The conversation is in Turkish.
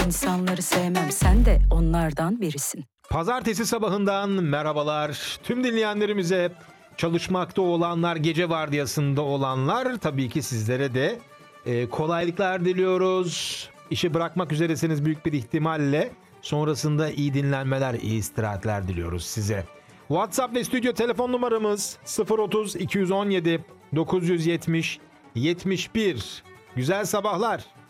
İnsanları sevmem, sen de onlardan birisin. Pazartesi sabahından merhabalar. Tüm dinleyenlerimize, çalışmakta olanlar, gece vardiyasında olanlar, tabii ki sizlere de kolaylıklar diliyoruz. İşi bırakmak üzeresiniz büyük bir ihtimalle. Sonrasında iyi dinlenmeler, iyi istirahatler diliyoruz size. WhatsApp ve stüdyo telefon numaramız 030 217 970 71. Güzel sabahlar.